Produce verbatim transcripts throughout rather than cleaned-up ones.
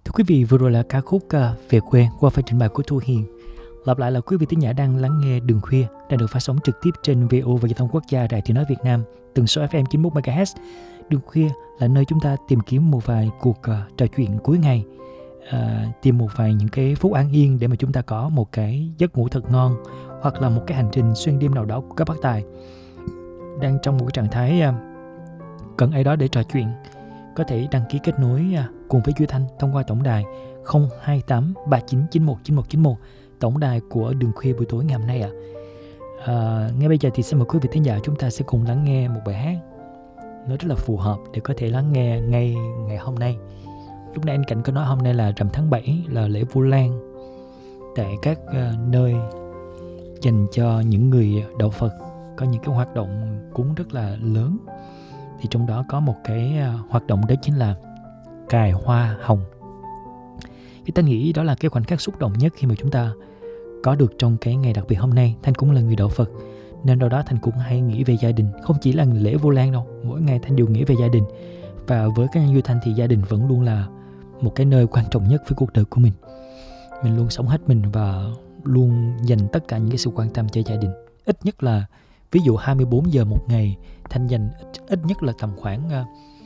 Thưa quý vị, vừa rồi là ca khúc uh, Về Quê qua phần trình bày của Thu Hiền. Lặp lại là quý vị thính giả đang lắng nghe Đường Khuya, đang được phát sóng trực tiếp trên vê o và Giao thông Quốc gia Đài Tiếng nói Việt Nam, tần số ép em chín mươi mốt mê ga héc. Đường Khuya là nơi chúng ta tìm kiếm một vài cuộc uh, trò chuyện cuối ngày, uh, tìm một vài những cái phút an yên để mà chúng ta có một cái giấc ngủ thật ngon, hoặc là một cái hành trình xuyên đêm nào đó của các bác tài đang trong một cái trạng thái uh, cần ai đó để trò chuyện. Có thể đăng ký kết nối uh, cùng với Duy Thanh thông qua tổng đài không hai tám ba chín chín một chín một chín một, tổng đài của Đường Khuya buổi tối ngày hôm nay ạ. À. À, ngay bây giờ thì xin mời quý vị thính giả chúng ta sẽ cùng lắng nghe một bài hát nó rất là phù hợp để có thể lắng nghe ngay ngày hôm nay. Lúc nãy anh Cảnh có nói hôm nay là rằm tháng bảy, là lễ Vu Lan tại các uh, nơi dành cho những người đạo Phật, có những cái hoạt động cúng rất là lớn. Thì trong đó có một cái uh, hoạt động đó chính là cài hoa hồng. Thì ta nghĩ đó là cái khoảnh khắc xúc động nhất khi mà chúng ta có được trong cái ngày đặc biệt hôm nay. Thanh cũng là người đạo Phật nên đâu đó Thanh cũng hay nghĩ về gia đình. Không chỉ là lễ Vu Lan đâu, mỗi ngày Thanh đều nghĩ về gia đình. Và với cá nhân Duy Thanh thì gia đình vẫn luôn là một cái nơi quan trọng nhất với cuộc đời của mình. Mình luôn sống hết mình và luôn dành tất cả những cái sự quan tâm cho gia đình. Ít nhất là ví dụ hai mươi bốn giờ một ngày, Thanh dành ít, ít nhất là tầm khoảng uh,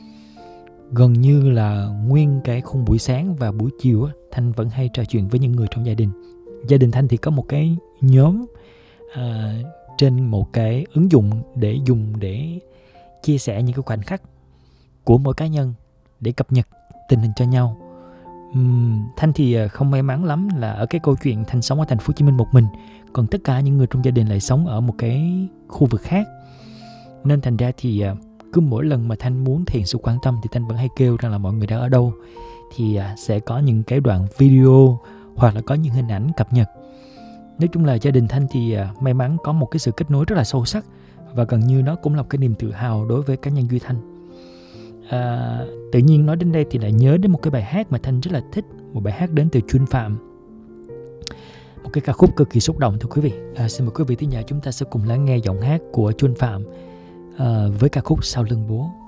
gần như là nguyên cái khung buổi sáng và buổi chiều á, Thanh vẫn hay trò chuyện với những người trong gia đình. Gia đình Thanh thì có một cái nhóm à, trên một cái ứng dụng để dùng để chia sẻ những cái khoảnh khắc của mỗi cá nhân để cập nhật tình hình cho nhau. Uhm, Thanh thì không may mắn lắm là ở cái câu chuyện Thanh sống ở thành phố Hồ Chí Minh một mình, còn tất cả những người trong gia đình lại sống ở một cái khu vực khác. Nên thành ra thì cứ mỗi lần mà Thanh muốn thể hiện sự quan tâm thì Thanh vẫn hay kêu rằng là mọi người đang ở đâu, thì sẽ có những cái đoạn video hoặc là có những hình ảnh cập nhật. Nói chung là gia đình Thanh thì may mắn có một cái sự kết nối rất là sâu sắc, và gần như nó cũng là một cái niềm tự hào đối với cá nhân Duy Thanh. À, tự nhiên nói đến đây thì lại nhớ đến một cái bài hát mà Thanh rất là thích, một bài hát đến từ Chuyên Phạm, một cái ca khúc cực kỳ xúc động. Thưa quý vị, à, xin mời quý vị thính giả chúng ta sẽ cùng lắng nghe giọng hát của Chuyên Phạm à, với ca khúc Sau Lưng Bố.